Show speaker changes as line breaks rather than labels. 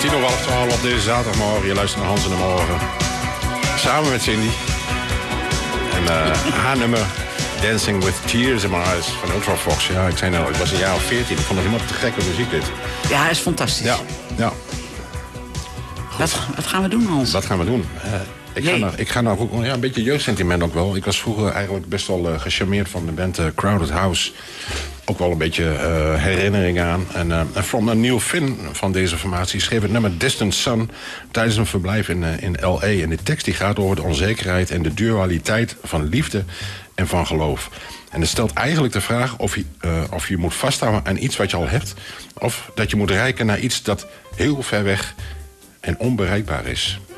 11:10 op deze zaterdagmorgen. Je luistert naar Hans in de Morgen. Samen met Cindy. En haar nummer Dancing with Tears in My Eyes van Ultrafox. Ja, ik zei nou, ik was een jaar of 14. Ik vond het helemaal te gekke muziek dit.
Ja, hij is fantastisch.
Ja.
Wat gaan we doen, Hans?
Wat gaan we doen? Ik ga nou ook een beetje jeugdsentiment ook wel. Ik was vroeger eigenlijk best wel gecharmeerd van de band Crowded House. Ook wel een beetje herinnering aan. En From Neil Finn van deze formatie schreef het nummer Distant Sun tijdens een verblijf in L.A. En de tekst die gaat over de onzekerheid en de dualiteit van liefde en van geloof. En het stelt eigenlijk de vraag of je moet vasthouden aan iets wat je al hebt, of dat je moet reiken naar iets dat heel ver weg en onbereikbaar is.